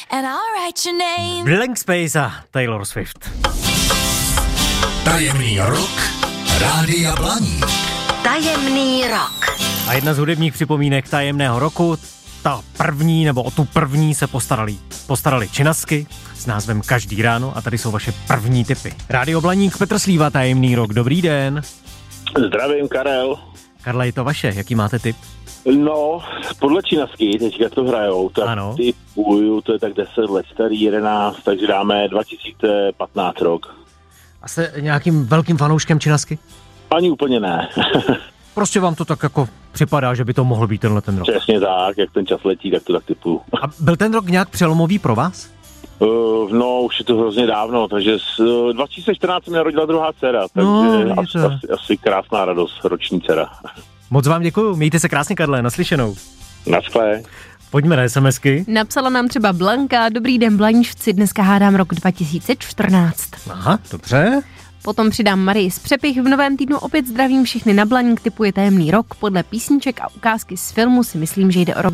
and I'll write your name. Blank Space a Taylor Swift. Tajemný rok Rádia Blaník. Tajemný rok. A jedna z hudebních připomínek tajemného roku, ta první, nebo o tu první se postarali činasky s názvem Každý ráno a tady jsou vaše první tipy. Rádio Blaník, Petr Slíva, tajemný rok, dobrý den. Zdravím, Karel. Karla, je to vaše, jaký máte tip? No, podle činasky, teďka to hrajou, tak ano. Typuju, to je tak 10 let starý, 11, takže dáme 2015 rok. A jste nějakým velkým fanouškem činasky? Ani úplně ne. Prostě vám to tak jako připadá, že by to mohl být tenhle ten rok. Přesně tak, jak ten čas letí, tak to tak typuju. A byl ten rok nějak přelomový pro vás? No, už je to hrozně dávno, takže 2014 se mi narodila druhá dcera, takže asi krásná radost, roční dcera. Moc vám děkuju, mějte se krásně, Karle, naslyšenou. Naschle. Pojďme na SMSky. Napsala nám třeba Blanka, dobrý den Blaníšci, dneska hádám rok 2014. Aha, dobře. Potom přidám Marii z Přepich, v novém týdnu opět zdravím všechny na Blaník, typuje tajemný rok, podle písniček a ukázky z filmu si myslím, že jde o rok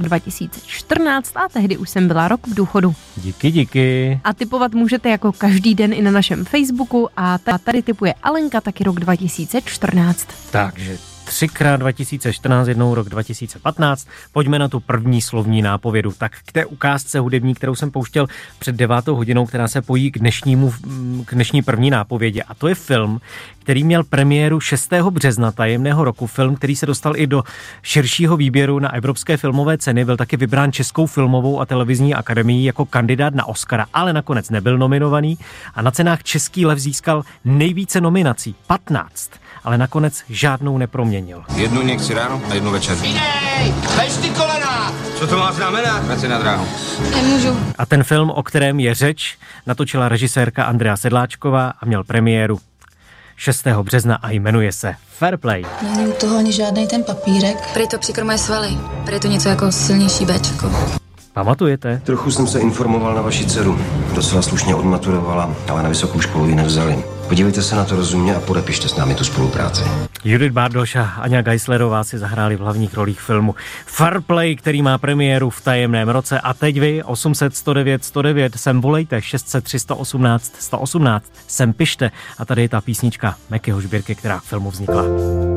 2014 a tehdy už jsem byla rok v důchodu. Díky. A typovat můžete jako každý den i na našem Facebooku a tady typuje Alenka taky rok 2014. Takže 3x 2014, jednou rok 2015. Pojďme na tu první slovní nápovědu. Tak k té ukázce hudební, kterou jsem pouštěl před 9 hodinou, která se pojí k dnešní první nápovědě. A to je film, který měl premiéru 6. března tajemného roku. Film, který se dostal i do širšího výběru na Evropské filmové ceny. Byl taky vybrán Českou filmovou a televizní akademií jako kandidát na Oscara, ale nakonec nebyl nominovaný. A na cenách Český lev získal nejvíce nominací, 15. Ale nakonec žádnou neproměnil. Jednu někdy ráno a jednu večer. Idej! Vež ty kolena! Co to má znamenat? Vrať se na dráhu. Nemůžu. A ten film, o kterém je řeč, natočila režisérka Andrea Sedláčková a měl premiéru 6. března a jmenuje se Fair Play. Není u toho ani žádnej ten papírek. Prý to přikrmuje svaly. Prý to něco jako silnější béčko. Pamatujete? Trochu jsem se informoval na vaši dceru. Docela slušně odmaturovala, ale na vysokou školu ji nevzali. Podívejte se na to rozumně a podepište s námi tu spolupráci. Judith Bardoš a Aňa Geislerová si zahráli v hlavních rolích filmu Fair Play, který má premiéru v tajemném roce. A teď vy, 800 109 109, sem volejte, 600 318 118, sem pište. A tady je ta písnička Mekyho Žbírky, která k filmu vznikla.